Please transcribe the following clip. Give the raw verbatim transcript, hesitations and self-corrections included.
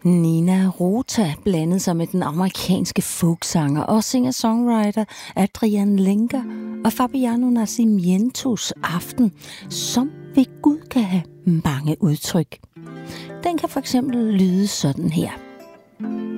Nina Rota blandede sig med den amerikanske folksanger og singer-songwriter Adrian Lenker og Fabiano Nascimientos Aften, som ved Gud kan have mange udtryk. Den kan for eksempel lyde sådan her.